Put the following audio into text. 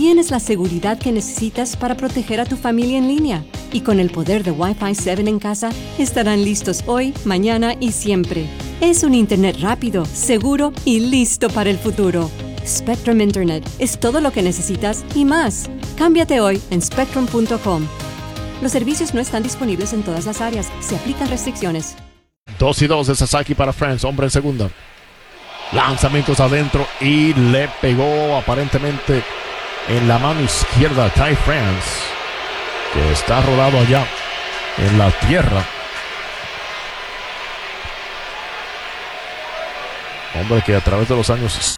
tienes la seguridad que necesitas para proteger a tu familia en línea. Y con el poder de Wi-Fi 7 en casa, estarán listos hoy, mañana y siempre. Es un Internet rápido, seguro y listo para el futuro. Spectrum Internet es todo lo que necesitas y más. Cámbiate hoy en spectrum.com. Los servicios no están disponibles en todas las áreas. Se aplican restricciones. 2-2 de Sasaki para France. Hombre en segunda. Lanzamientos adentro y le pegó aparentemente en la mano izquierda a Ty France, que está rodado allá en la tierra. Hombre que a través de los años